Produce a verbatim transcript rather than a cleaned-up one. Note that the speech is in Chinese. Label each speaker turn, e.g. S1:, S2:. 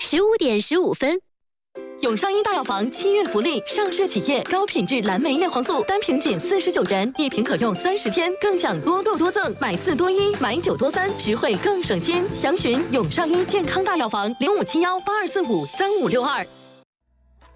S1: 十五点十五分。
S2: 永上医大药房七月福利，上市企业高品质蓝莓叶黄素单瓶仅四十九元，一瓶可用三十天，更享多购多赠，买四多一，买九多三，实惠更省心。详询永上医健康大药房零五七幺八二四五三五六二。